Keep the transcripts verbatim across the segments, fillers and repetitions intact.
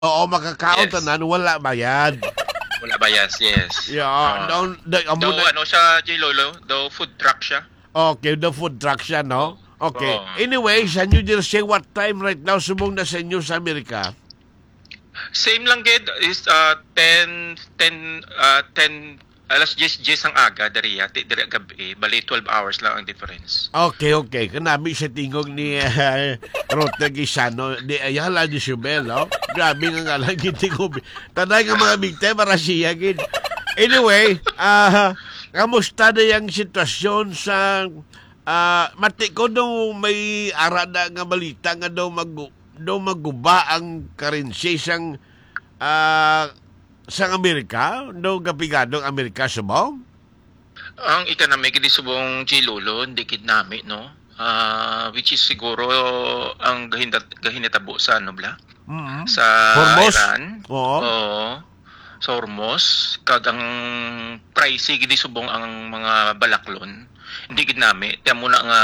Oo, makakaon Yes. tanan, wala bayad. Wala ba? Yes, yes. Yeah, Ah. doon, da, amo Daw na, ano siya, J. Lolo? Daw food truck siya? okay, the food truck siya, no? Okay. Oo. Anyway, sa New Jersey, what time right now subong na sa inyo sa Amerika? Same lang gid is uh, ten ten uh, ten alas diyes diyes ang aga dariya ti diri gabi bali twelve hours lang ang difference. Okay, okay. Kanami sa tingog ni uh, Rota Gisano, di ayala di Subel, no? Grabe nga nga lang gitingog. Tanay nga mga bigte para siya, gid. Anyway, ah, kamusta na yung sitwasyon sa ah, mati ko daw may arada nga balita nga daw mag daw maguba ang currency sang ah, sang Amerika, daw kapigadong Amerika subong. Ang economic di subong J. Lolo, hindi kid nami no. Ah, which is siguro ang gahinat gahinatabo sa ano bla Mm-hmm. sa Hormuz? Iran. Oo. Oo. Sa Hormuz kag ang pricey gidi subong ang mga balaklon. Hindi gid nami. Tiyan mo na nga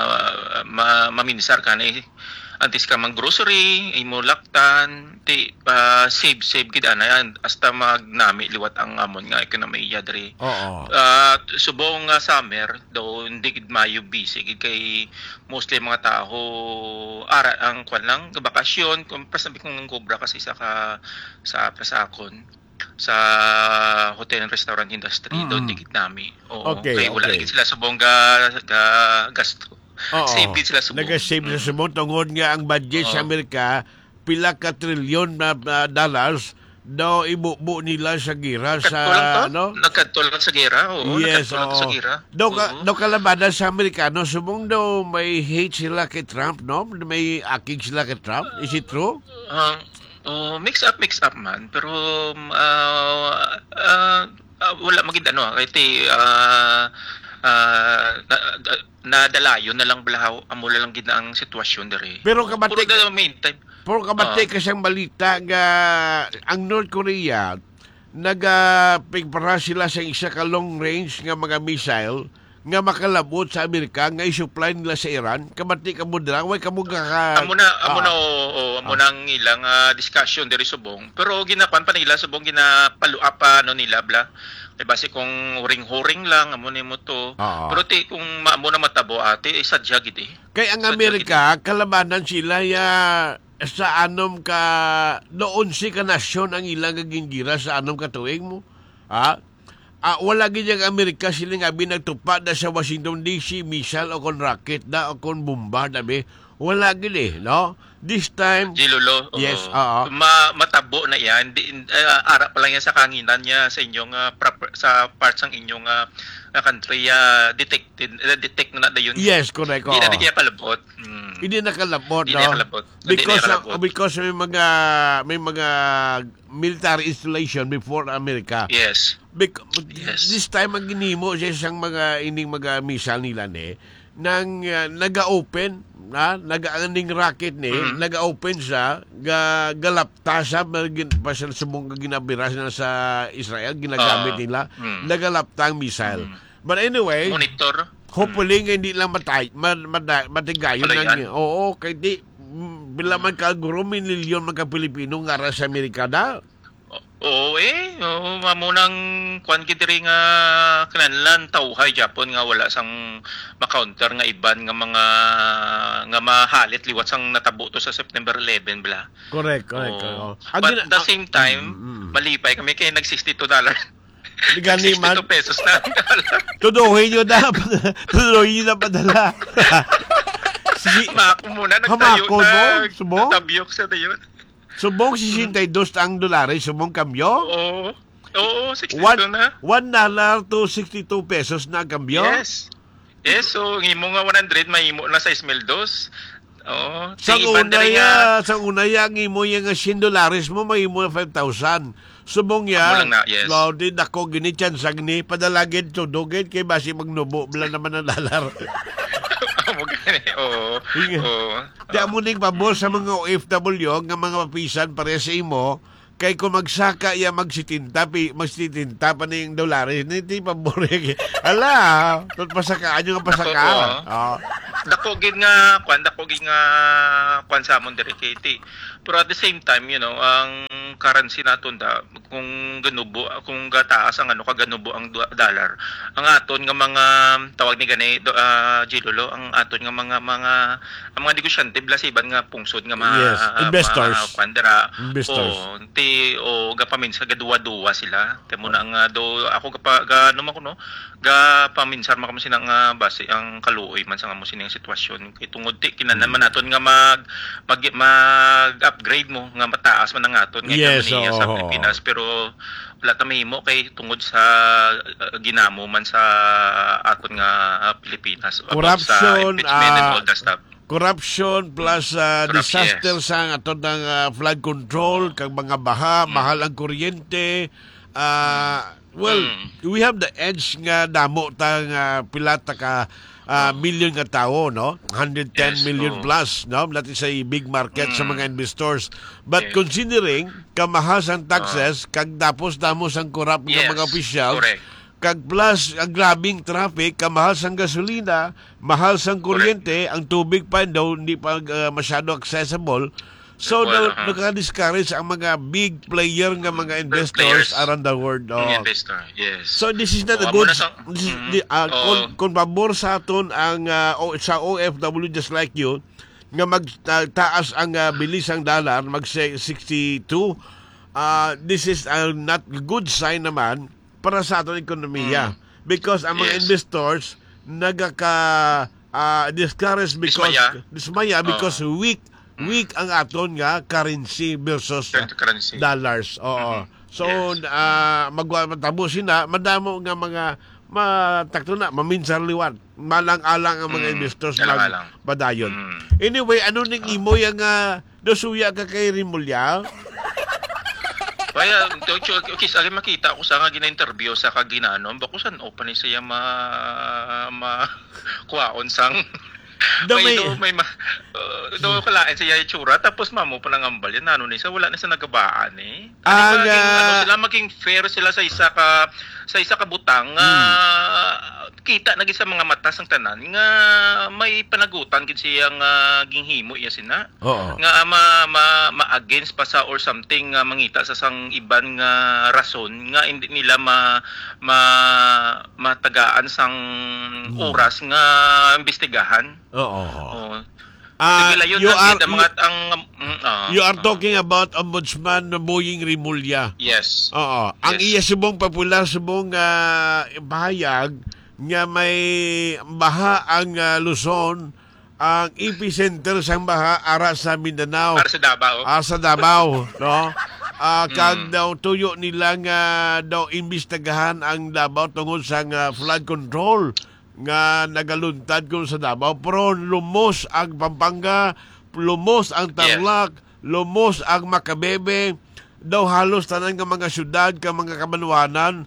ma, maminsar ka na eh. Antis ka mang grocery, imo laktan, ti uh, save save gid ana yan hasta magnami liwat ang amon nga ekonomiya diri. Oo. Uh, subong nga summer do hindi gid mayo busy gid kay mostly mga tao ara ang kwan lang bakasyon kung pasabi kong cobra kasi sa ka sa pasakon sa hotel and restaurant industry Mm-mm. do hindi gid nami. Oo. Okay, Kay wala okay. gid sila subong ga, ga gasto. Oo. Save gid sila subong. Nag-save na subong tungod nga ang budget sa Oo. Amerika pila ka trilyon na na dollars daw ibubo nila sa gira Nagkadto lang sa to? ano. Nagkadto lang sa gera, oo. Yes, Nagkadto lang oo. sa gera. Daw ka, Oo. daw kalabanan sa Amerikano subong daw may hate sila kay Trump, no? May akig sila kay Trump. Is it true? Ah, oh, mix up, mix up man. Pero, um, ah, ah, ah, wala magid ano, kay ah, ah, na- na- nadalayon na lang balahaw, amula lang gid na ang sitwasyon diri. Pero Puro kabati na meantime. Pero kabati Ah. kasi ang balita nga ang North Korea nagapigpara sila sa isa ka long range nga mga missile nga makalabot sa Amerika nga i-supply nila sa Iran. Kabati ka mo dira, way kamo ka Amo na, amo na, Ah. oo, oo, amo nang ilang ah, discussion diri subong. Pero ginakuan pa nila subong ginapaluap pa ano nila bla. Kay base kung huring-huring lang amo nimo to. Oo. Pero ti kung maamo na matabo ate, eh, sadya gid eh. Kay ang Sadya Amerika, kalabanan sila ya sa anom ka doon si ka nasyon ang ilang gingira sa anom ka tuig mo. Ha? Ah, wala gid ang Amerika sila nga binagtupad na sa Washington D C missile o kon rocket na o kon bomba dabi. Wala gid eh, no? This time Gilolo. Yes, oo. oo. Ma matabo na yan. Di, uh, ara pa lang yan sa kanginan niya sa inyong ah, proper, sa parts ng inyong ah, ah, country uh, detected uh, detect na na yun. yes, correct. Hindi na oo. di kaya kalabot. Mm. Hindi nakalabot, Hindi no? na kalabot. Hindi Because na of- kalabot. because may mga may mga military installation before America. Yes. Bec- Yes. This time ang ginimo sa isang mga ining mga missile nila ni nang uh, naga-open na naga-aning rocket ni Mhm. naga-open sa ga galapta sa pa sa subong ka ginabira na sa Israel ginagamit Ah, nila mm. nagalapta ang missile. Mm. But anyway, Monitor. hopefully nga hindi lang matay mat, mat, matigayon Palayan. ng oo kay di mm, bila man ka guro milyon mga Pilipino nga ra sa Amerika da. Oo eh, oo, mamo nang kwan gid diri nga kananlan tawhay Japon nga wala sang ma-counter nga iban nga mga nga mahalit liwat sang natabo to sa September eleven bla. Correct, correct. Oo. oo. Ang But gina- the same time, Mm, mm. malipay kami kay nag sixty-two dollars. Di gani man. sixty-two pesos na ang dollar. Tuduhin nyo na. Tuduhin nyo na padala. Sige, Hamako muna nagtayo Hamako mo? na. Subo? Natabyok sa dayon. subong sixty-two ang dolares, subong kambyo. Oo. Oo, sixty-two One, na. one dollar to sixty-two pesos na kambyo. Yes. Yes, so ngimo nga one hundred mahimo na sa Esmeldos. Oo. Sa Ting iban una diri ya, nga- sa una ya, ang imo yung ten dolares mo, may imo na five thousand. Subong ya, Amo lang na, yes. no, di dako gini chansag ni, padalagin, tudugin, kay basi magnubo, bala naman ang dalar. Amo gani. Oo. Sige. Oo. Di amo ning pabor sa mga O F W nga mga mapisan pare sa imo kay kung magsaka ya magsitinta pi magsitinta pa ning dolares ni ti pabor. Ala, tut pasakaan yung pasaka. Ako, Oh. dako gid nga kwan dako gid nga kwan sa amon diri kay ti. Pero at the same time, you know, ang currency naton da kung ganubo kung gataas ang ano kaganubo ang du- dollar. Ang aton nga mga tawag ni gani do, uh, Gilolo, ang aton nga mga mga ang mga negosyante blasiban nga pungsod nga mga Yes, investors. mga kwan dira. Investors. O ti o gapaminsa gaduwa-duwa sila. Kamo na nga do ako ga ga ano man ko no ga paminsar man kamo sinang uh, base ang kaluoy man sa nga mo sining sitwasyon kay tungod ti kinahanglan man naton nga mag mag, mag-upgrade mo nga mataas man ang aton nga Yes, ekonomiya sa oo. Pilipinas pero wala ta mahimo kay tungod sa uh, ginamo man sa aton nga uh, Pilipinas about Corruption, sa impeachment and ah, all that stuff. Corruption plus uh, Corrupt, disaster yes. sa aton ng uh, flood control, kag mga baha, mahal ang kuryente. Uh, well, Mm. we have the edge nga damo tang uh, pilata ka uh, million nga tao, no? one hundred ten Yes, million oo. plus, no? That is a big market sa Mm. mga investors. But Yes. considering kamahal sang taxes, kag tapos damo sang corrupt nga Yes, mga opisyal, correct. kag plus ang grabing traffic, kamahal sang gasolina, mahal sang kuryente, ang tubig pa daw hindi pa uh, masyado accessible. So, Well, na, uh-huh. nakaka-discourage ang mga big player nga mga investors players. around the world. Ang Oh. investor, yes. So, this is not a Oo, good... amo na sa- This is, Mm, di- ah, oo. kung, kung pabor sa aton ang uh, o- sa O F W just like you, nga magtaas ang uh, bilis ang dollar, mag sixty-two, uh, this is uh, not good sign naman para sa aton ekonomiya. Because ang mga Yes. investors nagaka uh, discourage because Dismaya. dismaya because weak weak ang aton nga currency versus uh, Currency. dollars. Oo. So Yes. uh, magtabo sina madamo nga mga matakto na maminsar liwat. Malang-alang ang mga Mm, investors alang-alang. magpadayon. Mm. Anyway, ano ning imo yang uh, dosuya ka kay Rimulya? Kaya, okay, sa makita ko sa nga gina-interview sa kaginanon, bako san open ni siya ma, ma, kuwaon sang, Da may, may- do, may, ma, uh, do kalain siya itsura, tapos mamo pa nangambal yan, ano ni sa, wala na sa nagabaan eh. Ano, Ang, maging, ah, ano, sila maging fair sila sa isa ka, sa isa ka butang, nga, kita na gid sa mga mata sang tanan, nga may panagutan gid siya nga ginhimo iya sina Oo. nga ma, ma, ma-against pa sa or something nga mangita sa sang iban nga rason nga hindi nila ma, ma matagaan sang oras nga imbestigahan. Oo. Oh. Ah, Sige layon you lang are gid ang mga ang mm, ah, you are ah. talking about Ombudsman Boying Rimulya. Yes. Oo. Ang Yes. iya subong popular subong uh, bahayag nga may baha ang uh, Luzon, ang epicenter sang baha ara sa Mindanao, Para sa Davao. ah, sa Davao, no? Ah, kag Mm. daw tuyo nila nga daw imbestigahan ang Davao tungod sa nga flood control nga nagaluntad ko sa Davao, pero lumos ang Pampanga, lumos ang Tarlac, lumos ang Macabebe, daw halos tanan nga mga syudad ka mga kabanwanan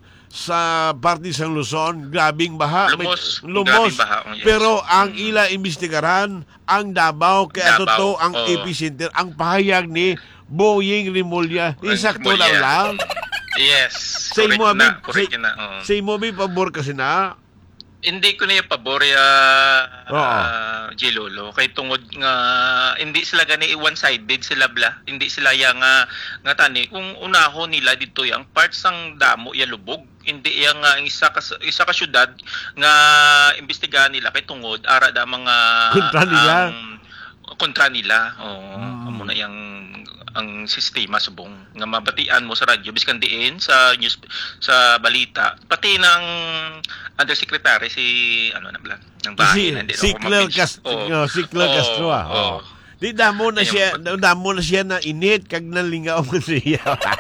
sa parte sa Luzon, grabing baha. May- Lumos, lumos. grabing baha, oh, yes. Pero ang ila imbestigaran ang Davao, kaya Davao, totoo ang oo. epicenter, ang pahayag ni Boying Rimulya. Isakto Rimulya. lang lang. Yes. Say Correct mo, na, Abi, correct say- na. oo. Say mo, may pabor kasi na. Hindi ko na yung pabor ya Oo. uh, Gilolo kay tungod nga hindi sila gani one-sided sila bla hindi sila ya nga nga tani kung unahon nila dito yang parts sang damo ya lubog hindi yang nga isa ka isa ka syudad nga imbestigahan nila kay tungod ara da mga Kontra nila. ang- kontra nila oo Mm. amo na yang ang sistema subong nga mabatian mo sa radyo biskan diin sa news sa balita pati ng undersecretary si ano na bla ng Si, bahay hindi si ako Claire mapins- Castro, Oo. si Claire Oo, Castro, ah. oo. Oo. Di damo na Ayun. siya, damo na siya na init kag nalingaw mo siya.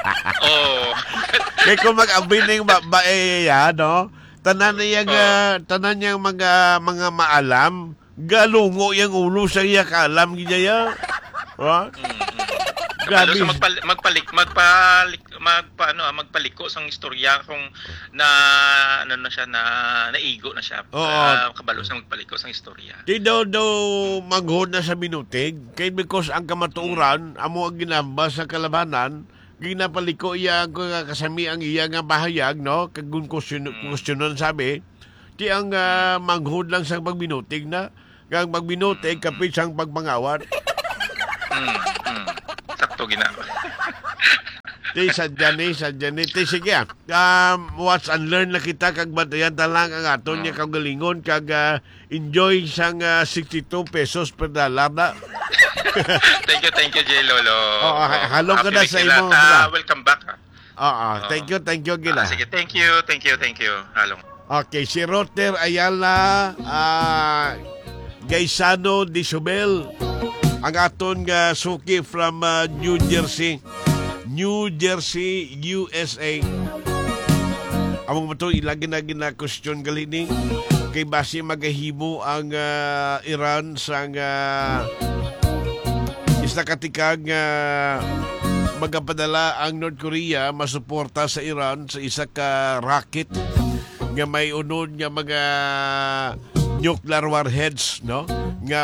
Oo. Kay kung mag-abay na yung babae ya, no? Tanan na yung, ah, tanan niyang mga, mga maalam, galungo yung ulo sa iya kaalam gaya. Ha? Grabe. Grabe. So magpalik magpalik magpalik magpa ano ah, magpaliko sang istorya kung na ano na siya na naigo na siya. Oo. Ah, kabalo sa magpaliko sang istorya. Di daw daw maghod na sa minutig, kay because ang kamatuuran, amo ang ginamba sa kalabanan, ginapaliko iya ang kasami ang iya nga bahayag, no? Kag kung question, questionan sabi, di ang uh, manghod lang sa pagminutig na, Kang magbinote, kapit siyang pagpangawat. Mm, mm. Sakto gina. Ti sadya ni, sadya ni. Ti sige ah. Um, watch and learn na kita kag batayan talang ang aton niya kagalingon kag uh, enjoy sang uh, sixty-two pesos per dollar na. Thank you, thank you, J. Lolo. Oh, ha- halong ka na Happy sa week imo, lahat, ah. bra. Welcome back. ah. Oo, thank you, thank you gila. Ah, sige, thank you, thank you, thank you. Halong. Okay, si Roter Ayala, uh, Gaisano de Sobel, ang aton nga suki from uh, New Jersey. New Jersey, U S A. Among mo ito, ilagi na gina-question galini. Kay base magahimo ang uh, Iran sa uh, isla katikang uh, magapadala ang North Korea masuporta sa Iran sa isa ka rocket nga may unod nga mga nuclear warheads, no? Nga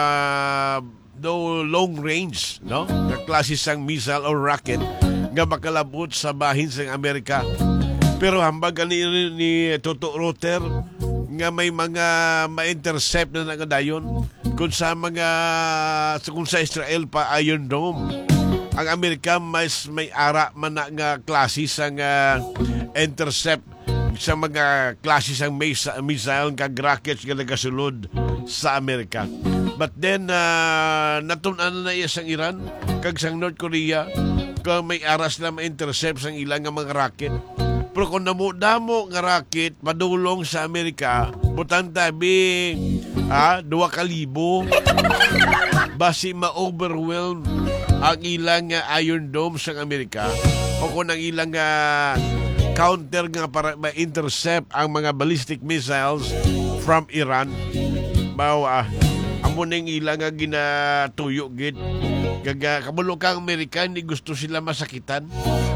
do long range, no? Nga klase sang missile or rocket nga makalabot sa bahin sa Amerika. Pero hambag ni, ni Toto Roter nga may mga ma-intercept na nagadayon kung sa mga kung sa Israel pa Iron Dome. Ang Amerika mas may ara man na nga klase sang uh, intercept sa mga klase sang missile kag rockets nga nagasulod sa Amerika. But then uh, natunan na iya sang Iran kag sang North Korea kung may aras na ma-intercept sang ilang nga mga rocket. Pero kung namo-damo nga rocket padulong sa Amerika, butang tabi ah, duwa ka libo basi ma-overwhelm ang ilang nga Iron Dome sa Amerika o kung ang ilang nga counter nga para ma-intercept ang mga ballistic missiles from Iran. Bawa, amo ning ilang nga ginatuyo gid. Kaga kabulo kang American, hindi gusto sila masakitan.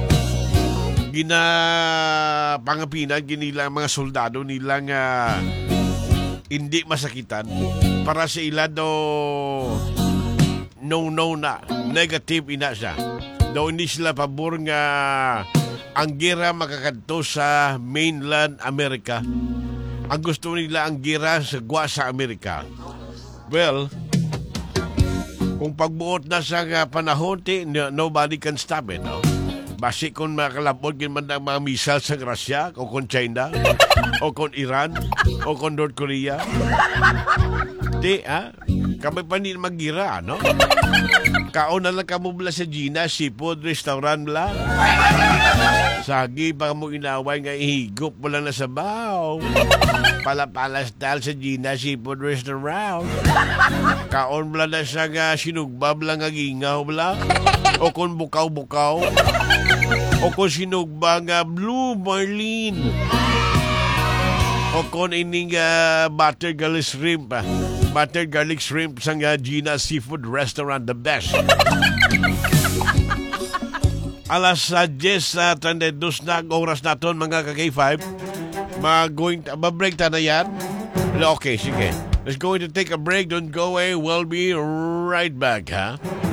Gina pangapinan ginila mga soldado nila nga hindi masakitan para sa ila do no no na negative ina siya. Do hindi sila pabor nga ang gira makakadto sa mainland America. Ang gusto nila ang gira sa gwa sa Amerika. Well, kung pagbuot na sa uh, panahon, ti, no, nobody can stop it, no? Basi kung makalabot yun man ang mga missiles sa Russia, o kung China, o kung Iran, o kung North Korea. Di, ha? Kami pa nila magira, no? Kaon na lang kamo bala sa Gina, seafood restaurant bala. Sagi pa mo inaway nga ihigop mo lang na sa baw. Pala-pala style sa Gina, seafood restaurant. Kaon bala na sa nga sinugbab lang nga gingaw bala. O kung bukaw-bukaw. O kung sinugba nga blue marlin. O kung ining uh, butter garlic shrimp. Uh, butter garlic shrimp sa nga Gina Seafood Restaurant, the best. Alas uh, Jess, uh, twenty-two na oras naton mga ka-K five. Mag-going, ma-break ta na yan? Okay, sige. Let's go to take a break. Don't go away. We'll be right back, ha?